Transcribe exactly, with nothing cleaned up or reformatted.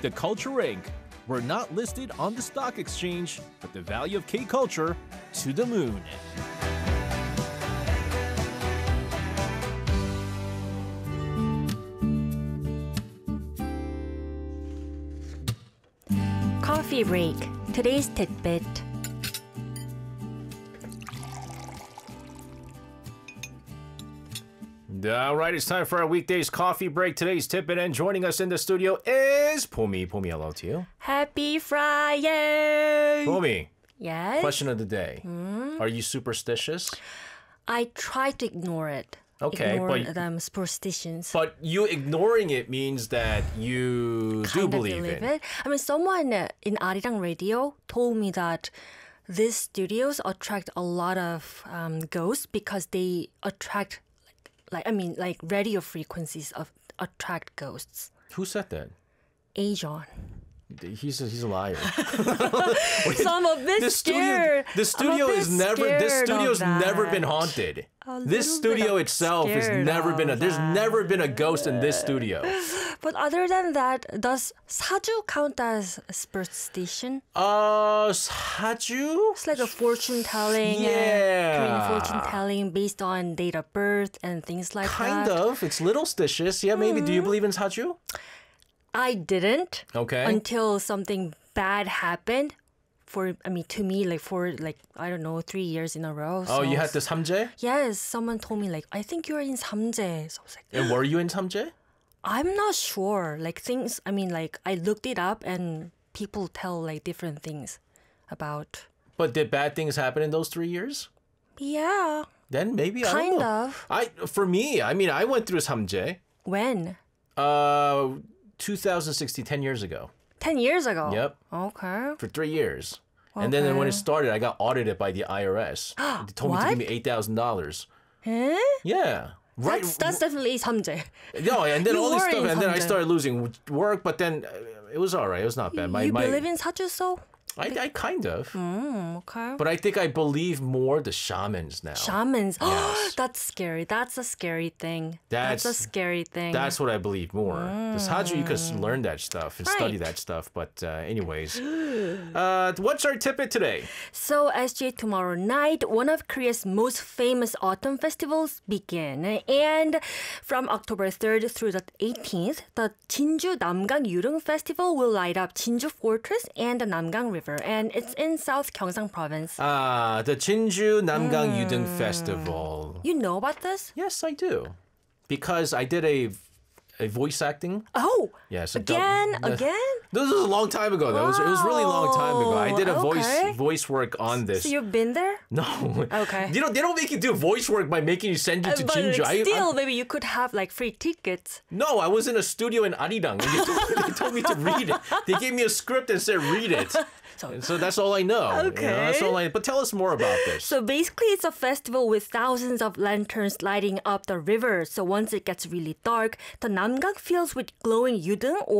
the Culture Incorporated. We're not listed on the stock exchange, but the value of K-Culture to the moon. Coffee break. Today's tidbit. All right, it's time for our weekdays coffee break. Today's tidbit, and joining us in the studio is Pomi. Pomi, hello to you. Happy Friday! Pomi, Yes? question of the day. Are you superstitious? I try to ignore it. Okay, ignore but- them superstitions. But you ignoring it means that you do kind of believe, believe it. it. I mean, someone uh, in Arirang Radio told me that these studios attract a lot of um, ghosts because they attract, like I mean, like radio frequencies of attract ghosts. Who said that? Ajon. He's a, he's a liar. So I'm a bit The studio, scared. the studio I'm a bit is never. This scared of studio's never that. been haunted. A This little studio bit itself has scared never been. A, of there's that. never been a ghost in this studio. But other than that, does 사주 count as a superstition? Uh, 사주? It's like a fortune telling, Yeah. Korean fortune telling based on date of birth and things like Kind that. of. It's little stitious. Yeah, maybe. Do you believe in 사주? I didn't Okay. until something bad happened. For I mean, to me, like for like I don't know, three years in a row. Oh, So- you had the 삼재? Yes, someone told me like I think you're in 삼재. So I was like, And were you in 삼재? I'm not sure. Like things. I mean, like I looked it up and people tell like different things about. But did bad things happen in those three years? Yeah, Then maybe I kind don't know. of. I for me, I mean, I went through 삼재. When? Uh, two thousand sixteen, ten years ago. Ten years ago. Yep. Okay. For three years. And then when it Okay. started, I got audited by the I R S. They told me to What? give me eight thousand dollars. Eh? Yeah. Right. That's that's definitely 삼재. No, and then You all this were stuff, in and then I 삼재. started losing work, but then uh, it was all right. It was not bad. My, you my, believe in 사주소? I, I kind of. Okay. But I think I believe more the shamans now. Shamans. Yes. That's scary. That's a scary thing. That's, That's- a scary thing. That's what I believe more. The Saju, you could learn that stuff and study Right. that stuff. But uh, anyways, uh, what's our tidbit today? So, S J, tomorrow night, one of Korea's most famous autumn festivals begin. And from October third through the eighteenth, the Jinju Namgang Yurung Festival will light up Jinju Fortress and the Namgang River. And it's in South Gyeongsang Province. Ah, the Jinju Namgang Yudung Festival. You know about this? Yes, I do. Because I did a a voice acting. Oh, Yes. a again, dub- again? This was a long time ago. That was it was really a long time ago. I did a Oh, voice okay. voice work on this. So you've been there? No. Okay. You know they don't make you do voice work by making you send you to But Jinju. I- still, I- maybe you could have like free tickets. no, I was in a studio in Arirang. And they, told, they told me to read it. They gave me a script and said read it. So- And so that's all I know. you know, Okay. that's all I. But tell us more about this. So basically, it's a festival with thousands of lanterns lighting up the river. So once it gets really dark, the Namgang fills with glowing yudung